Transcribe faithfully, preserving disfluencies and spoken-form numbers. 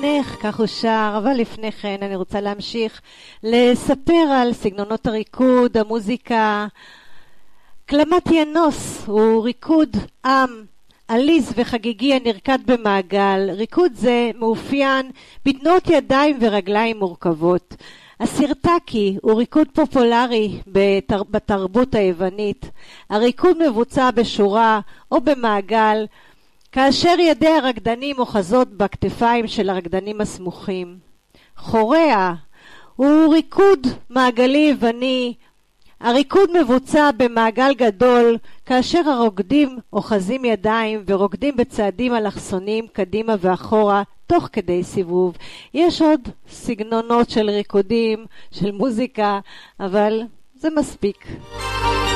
למענך, כך הוא שר, אבל לפני כן אני רוצה להמשיך לספר על סגנונות הריקוד, המוזיקה. קלמת ינוס הוא ריקוד עם, עליז וחגיגי הנרקד במעגל. ריקוד זה מאופיין בתנועות ידיים ורגליים מורכבות. הסירטקי הוא ריקוד פופולרי בתר... בתרבות היוונית. הריקוד מבוצע בשורה או במעגל, כאשר ידי הרקדנים אוחזות בכתפיים של הרקדנים הסמוכים. חוריה הוא ריקוד מעגלי יווני. הריקוד מבוצע במעגל גדול, כאשר הרוקדים אוחזים ידיים ורוקדים בצעדים אלכסוניים קדימה ואחורה, תוך כדי סיבוב. יש עוד סגנונות של ריקודים, של מוזיקה, אבל זה מספיק.